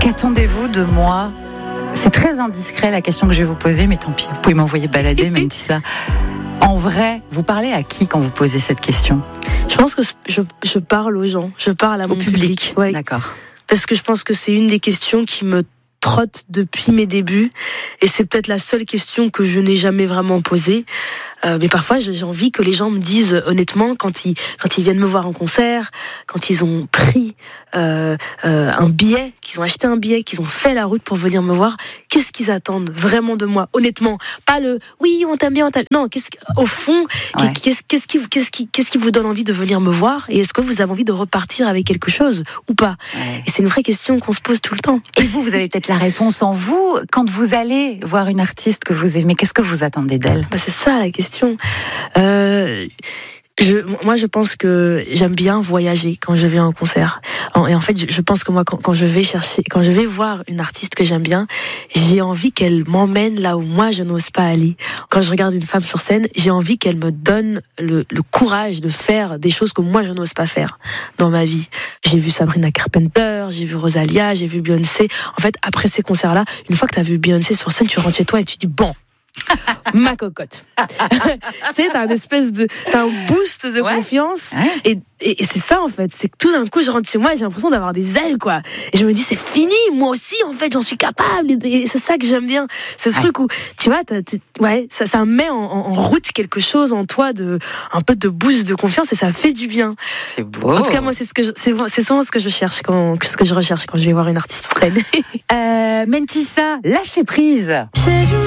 Qu'attendez-vous de moi ? C'est très indiscret la question que je vais vous poser, mais tant pis, vous pouvez m'envoyer balader, même si ça... En vrai, vous parlez à qui quand vous posez cette question ? Je pense que je parle aux gens, je parle à mon public. Ouais. D'accord. Parce que je pense que c'est une des questions qui me trotte depuis mes débuts, et c'est peut-être la seule question que je n'ai jamais vraiment posée. Mais parfois, j'ai envie que les gens me disent honnêtement, quand ils viennent me voir en concert, quand ils ont pris un billet, qu'ils ont acheté un billet, qu'ils ont fait la route pour venir me voir, qu'est-ce qu'ils attendent vraiment de moi, honnêtement. Pas le oui, on t'aime bien, on t'aime. Non, au fond, ouais. qu'est-ce qui vous donne envie de venir me voir, et est-ce que vous avez envie de repartir avec quelque chose ou pas? Ouais. Et c'est une vraie question qu'on se pose tout le temps. Et vous avez peut-être la réponse en vous. Quand vous allez voir une artiste que vous aimez, qu'est-ce que vous attendez d'elle? C'est ça la question. Moi, je pense que j'aime bien voyager quand je vais en concert. Et en fait, je pense que moi, quand je vais voir une artiste que j'aime bien, j'ai envie qu'elle m'emmène là où moi je n'ose pas aller. Quand je regarde une femme sur scène, j'ai envie qu'elle me donne le courage de faire des choses que moi je n'ose pas faire dans ma vie. J'ai vu Sabrina Carpenter, j'ai vu Rosalia, j'ai vu Beyoncé. En fait, après ces concerts-là, une fois que tu as vu Beyoncé sur scène, tu rentres chez toi et tu dis bon. Ma cocotte. Tu sais, t'as un boost de confiance. Ouais. Et c'est ça, en fait. C'est que tout d'un coup, je rentre chez moi et j'ai l'impression d'avoir des ailes, quoi. Et je me dis, c'est fini. Moi aussi, en fait, j'en suis capable. Et c'est ça que j'aime bien. C'est ce truc où, tu vois, ça met en route quelque chose en toi, un peu de boost de confiance, et ça fait du bien. C'est beau. En tout cas, moi, c'est souvent ce que je cherche ce que je recherche quand je vais voir une artiste sur scène. Mentissa, lâchez prise.